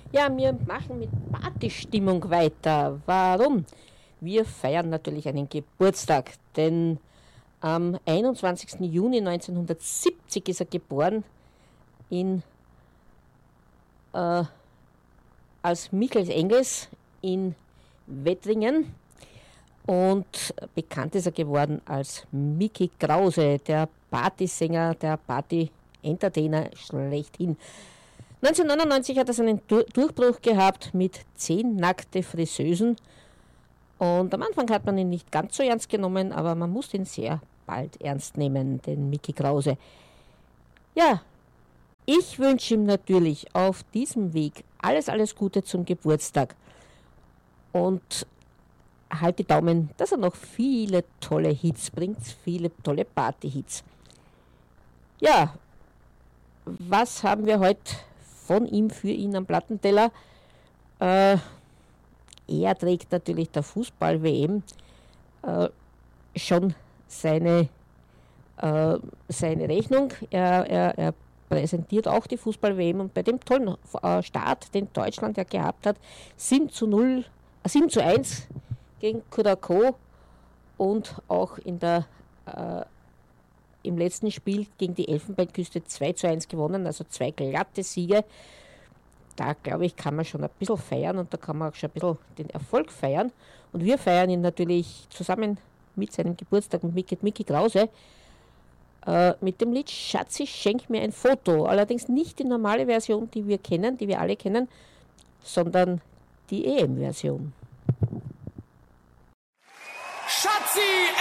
Ja, wir machen mit Partystimmung weiter. Warum? Wir feiern natürlich einen Geburtstag, denn am 21. Juni 1970 ist er geboren in, als Michael Engels in Wettringen und bekannt ist er geworden als Mickey Krause, der Partysänger, der Party-Entertainer schlechthin. 1999 hat er seinen Durchbruch gehabt mit 10 nackte Friseusen und am Anfang hat man ihn nicht ganz so ernst genommen, aber man musste ihn sehr bald ernst nehmen, den Mickey Krause. Ja, ich wünsche ihm natürlich auf diesem Weg alles Gute zum Geburtstag und halte die Daumen, dass er noch viele tolle Hits bringt, viele tolle Party-Hits. Ja, was haben wir heute von ihm für ihn am Plattenteller? Er trägt natürlich der Fußball-WM schon seine Rechnung. Er präsentiert auch die Fußball-WM und bei dem tollen Start, den Deutschland ja gehabt hat, 7:1 gegen Curacao und auch im letzten Spiel gegen die Elfenbeinküste 2:1 gewonnen, also 2 glatte Siege. Da, glaube ich, kann man schon ein bisschen feiern und da kann man auch schon ein bisschen den Erfolg feiern. Und wir feiern ihn natürlich zusammen mit seinem Geburtstag mit Mickey Krause mit dem Lied Schatzi, schenk mir ein Foto. Allerdings nicht die normale Version, die wir kennen, die wir alle kennen, sondern die EM-Version. Schatzi!